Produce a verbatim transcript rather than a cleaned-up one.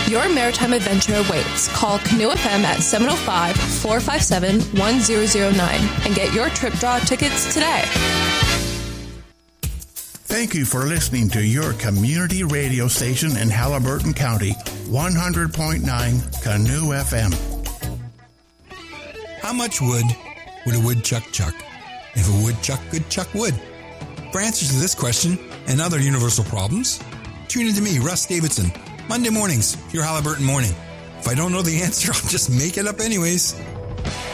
Your maritime adventure awaits. Call Canoe F M at seven oh five, four five seven, one zero zero nine and get your trip draw tickets today. Thank you for listening to your community radio station in Halliburton County, one hundred point nine Canoe F M. How much wood would a woodchuck chuck if a woodchuck could chuck wood? For answers to this question and other universal problems, tune in to me, Russ Davidson, Monday mornings, your Halliburton Morning. If I don't know the answer, I'll just make it up anyways.